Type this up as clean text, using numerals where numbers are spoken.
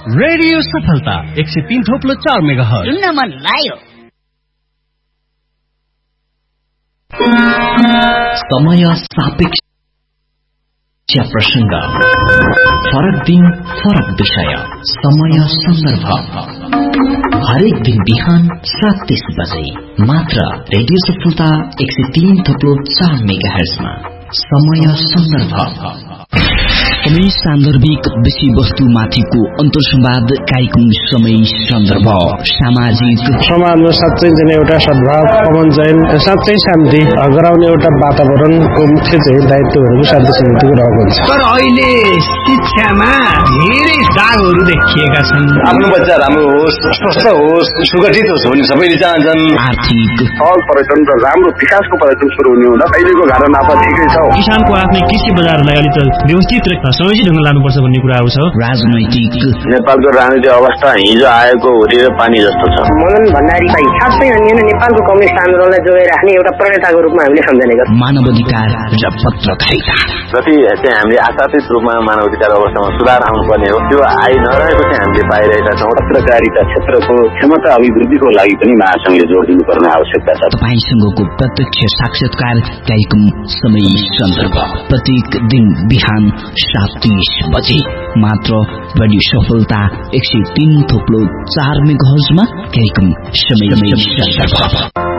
Radio सफलता 103.4 megahertz सुन्न मन लाग्यो। समय सापेक्ष प्रसंग, फरक दिन फरक विषय, समय सन्दर्भ। हरेक दिन बिहान 7:30 बजे मात्र रेडियो सफलता 103.4 मेगाहर्जमा समय सन्दर्भ। समय सान्दर्भिक विषय वस्तु माथिको अन्तर्संवाद कार्यक्रम समय सन्दर्भ। सामाजिक समाजमा साँच्चै चाहिँ एउटा सद्भाव, अमन चयन, साँच्चै शान्ति गराउने एउटा वातावरणको मुख्य चाहिँ दायित्व भनेको शान्ति समितिको रहेको हुन्छ। तर अहिले शिक्षामा धेरै दागहरू देखिएका छन्। आफ्नो बच्चा राम्रो होस्, स्वस्थ होस्, सुगठित होस् भन्ने सबैले चाहन्छन्। आर्थिक सहज पर्यटन र राम्रो विकासको पर्यटन सुरु हुने हुँदा अहिलेको घाटा नाफा ठिकै छ। किसानको आफ्नै कृषि बजारलाई अलिक व्यवस्थित र सयोजित ढङ्गले लानुपर्छ भन्ने कुराहरू छ। राजनैतिक नेपालको राजनीतिक अवस्था हिजो आएको होली र पानी जस्तो छ। मदन भण्डारी साँच्चै अनि नेपालको कम्युनिस्ट आन्दोलनलाई जोगाइ राख्ने एउटा प्रणेताको रूपमा हामीले सम्झनेका छौँ। मानवाधिकार र पत्रकारिता जति चाहिँ हामीले आशातीत रूपमा मानवाधिकार अवस्थामा सुधार आउनुपर्ने हो त्यो आइ नरहेको चाहिँ हामीले पाइरहेका छौँ। पत्रकारिता क्षेत्रको क्षमता अभिवृद्धिको लागि पनि महासंघले जोड दिनुपर्ने आवश्यकता छ। तपाईसँगको प्रत्यक्ष साक्षात्कार कार्यक्रम समय सन्दर्भ प्रत्येक दिन बिहान 7:30 बजे मात्र रेडियो सफलता 103.4 मेगाहर्जमा कार्यक्रम समय सन्दर्भ।